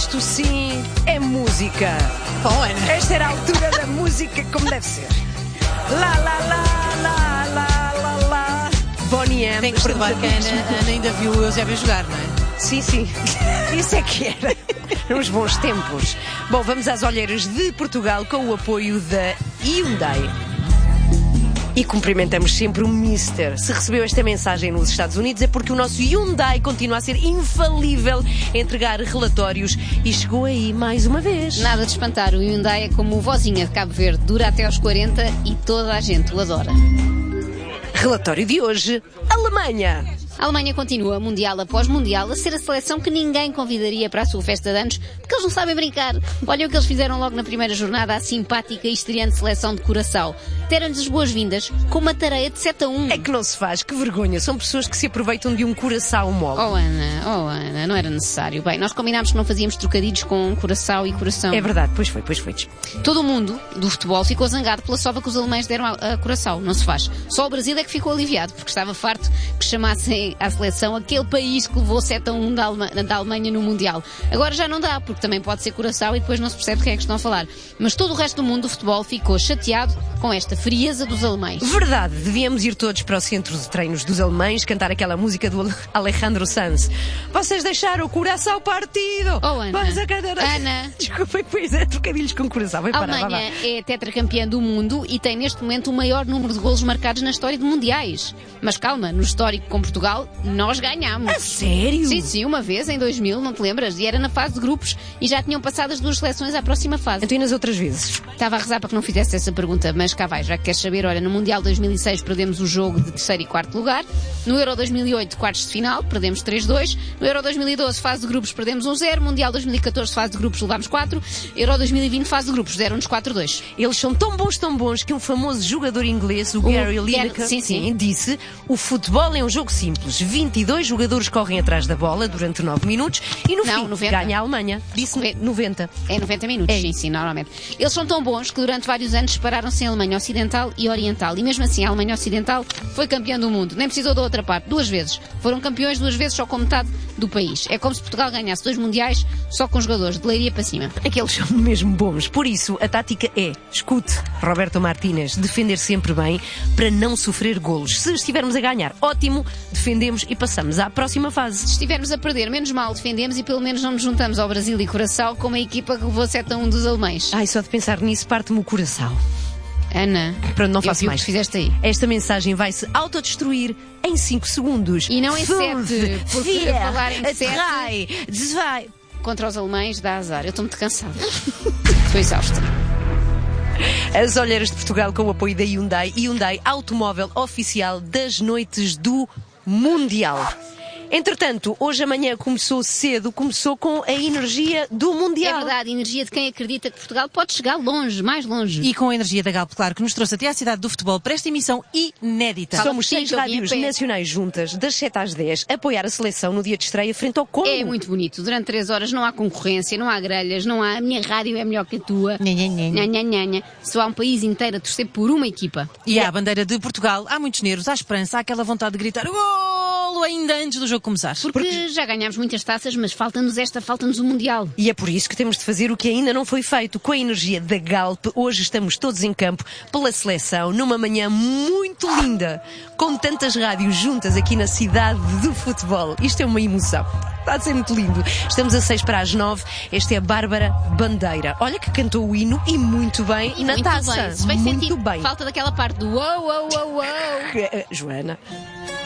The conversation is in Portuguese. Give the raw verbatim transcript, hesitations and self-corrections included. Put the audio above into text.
Isto sim é música. Bom, Ana. Esta era a altura da música como deve ser. Lá, lá, lá, lá, lá, lá, lá. Bonnie M. Tem que perdoar que a Ana, a Ana ainda viu o Eusébio jogar, não é? Sim, sim. Isso é que era. Nos bons tempos. Bom, vamos às olheiras de Portugal com o apoio da Hyundai. E cumprimentamos sempre o Mister. Se recebeu esta mensagem nos Estados Unidos é porque o nosso Hyundai continua a ser infalível a entregar relatórios e chegou aí mais uma vez. Nada de espantar, o Hyundai é como o vozinha de Cabo Verde, dura até aos quarenta e toda a gente o adora. Relatório de hoje, Alemanha. A Alemanha continua, mundial após mundial, a ser a seleção que ninguém convidaria para a sua festa de anos, porque eles não sabem brincar. Olha o que eles fizeram logo na primeira jornada, a simpática e estreante seleção de Curaçao. Deram-lhes as boas-vindas com uma tareia de sete a um. É que não se faz, que vergonha. São pessoas que se aproveitam de um Curaçao mole. Oh Ana, oh Ana, não era necessário. Bem, nós combinámos que não fazíamos trocadilhos com Curaçao e coração. É verdade, pois foi, pois foi. Todo o mundo do futebol ficou zangado pela sova que os alemães deram a, a Curaçao. Não se faz. Só o Brasil é que ficou aliviado, porque estava farto que chamassem à seleção aquele país que levou sete a um da, Alema, da Alemanha no Mundial. Agora já não dá, porque também pode ser Curaçao e depois não se percebe de quem é que estão a falar. Mas todo o resto do mundo do futebol ficou chateado com esta frieza dos alemães. Verdade, devíamos ir todos para o centro de treinos dos alemães cantar aquela música do Alejandro Sanz. Vocês deixaram o Curaçao partido! Oh, Ana. Vamos a cadar... Ana. Desculpem, pois é, trocadilhos com Curaçao. Vai A parar, Alemanha vai, vai. é tetracampeã do mundo e tem neste momento o maior número de golos marcados na história de mundiais. Mas calma, no histórico com Portugal, nós ganhámos. A sério? Sim, sim, uma vez, em dois mil, não te lembras? E era na fase de grupos e já tinham passado as duas seleções à próxima fase. Então e nas outras vezes? Estava a rezar para que não fizesse essa pergunta, mas cá vai, já que queres saber, olha, no Mundial dois mil e seis perdemos o jogo de terceiro e quarto lugar, no Euro dois mil e oito, quartos de final, perdemos três a dois, no Euro dois mil e doze, fase de grupos, perdemos um zero, Mundial dois mil e catorze, fase de grupos, levámos quatro, Euro dois mil e vinte, fase de grupos, deram-nos quatro a dois. Eles são tão bons, tão bons, que um famoso jogador inglês, o, o Gary Lineker, sim, sim. disse: o futebol é um jogo simples, vinte e dois jogadores correm atrás da bola durante nove minutos e no não, fim noventa. ganha a Alemanha. Disse noventa. É noventa minutos, é. sim, sim, normalmente. Eles são tão bons que durante vários anos separaram-se em Alemanha Ocidental e Oriental. E mesmo assim, a Alemanha Ocidental foi campeã do mundo. Nem precisou da outra parte, duas vezes. Foram campeões duas vezes só com metade do país. É como se Portugal ganhasse dois mundiais só com jogadores de Leiria para cima. Aqueles são mesmo bons. Por isso, a tática é, escute, Roberto Martínez, defender sempre bem para não sofrer golos. Se estivermos a ganhar, ótimo, defendemos e passamos à próxima fase. Se estivermos a perder, menos mal, defendemos e pelo menos não nos juntamos ao Brasil e Curaçao como a equipa que levou sete a um dos alemães. Ai, só de pensar nisso parte-me o coração. Ana, pronto, não faço eu vi mais. O que fizeste aí. Esta mensagem vai se autodestruir em cinco segundos. E não em sete, porque a falar em sete desvai. Contra os alemães dá azar. Eu estou muito cansada. Estou exausta. As olheiras de Portugal com o apoio da Hyundai. Hyundai, automóvel oficial das noites do Mundial. Entretanto, hoje amanhã começou cedo, começou com a energia do Mundial. É verdade, a energia de quem acredita que Portugal pode chegar longe, mais longe. E com a energia da Galp, claro, que nos trouxe até à cidade do futebol para esta emissão inédita. Somos seis rádios nacionais juntas, das sete às dez, a apoiar a seleção no dia de estreia frente ao Congo. É muito bonito. Durante três horas não há concorrência, não há grelhas, não há a minha rádio é melhor que a tua. Nha, nha, nha, nha. Só há um país inteiro a torcer por uma equipa. E há a bandeira de Portugal, há muitos nervos, há esperança, há aquela vontade de gritar golo ainda antes do jogo começar. Porque, Porque já ganhámos muitas taças, mas falta-nos esta, falta-nos o Mundial. E é por isso que temos de fazer o que ainda não foi feito. Com a energia da Galp, hoje estamos todos em campo pela seleção, numa manhã muito linda, com tantas rádios juntas aqui na cidade do futebol. Isto é uma emoção. Está a ser muito lindo. Estamos a seis para as nove. Esta é a Bárbara Bandeira. Olha que cantou o hino e muito bem e na muito taça. Bem. Se bem muito sentir, bem. Falta daquela parte do uou, uou, uou, uou. Joana...